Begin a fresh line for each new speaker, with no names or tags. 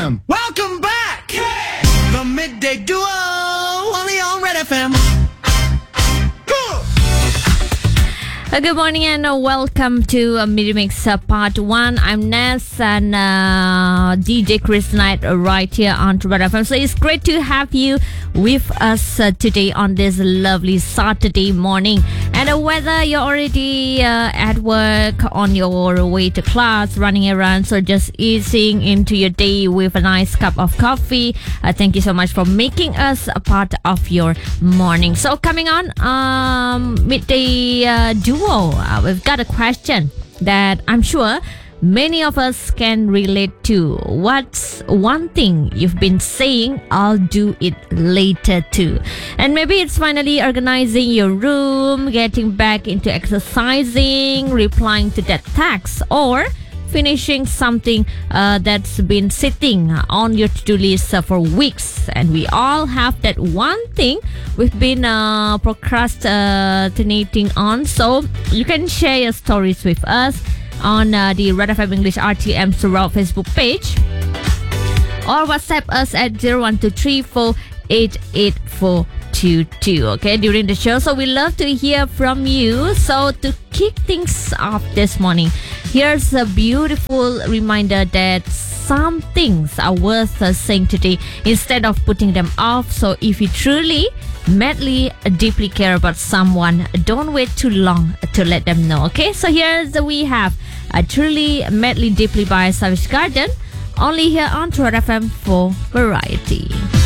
FM.
Welcome back. The Midday Duo, only on Red FM.
Good morning and welcome to Midi Mix Part 1. I'm Ness and DJ Chris Knight right here on Red FM. So it's great to have you with us today on this lovely Saturday morning. And whether you're already at work, on your way to class, running errands, or just easing into your day with a nice cup of coffee, thank you so much for making us a part of your morning. So coming on, Midday Duo. We've got a question that I'm sure many of us can relate to. What's one thing you've been saying, I'll do it later too? And maybe it's finally organizing your room, getting back into exercising, replying to that text, or finishing something that's been sitting on your to-do list for weeks. And we all have that one thing we've been procrastinating on. So you can share your stories with us on the Red FM English RTM Surau Facebook page, or WhatsApp us at 0123488422. Okay, during the show. So we love to hear from you. So to kick things off this morning, here's a beautiful reminder that some things are worth saying today instead of putting them off. So if you truly, madly, deeply care about someone, don't wait too long to let them know. Okay, so we have Truly, Madly, Deeply by Savage Garden, only here on Red FM for variety.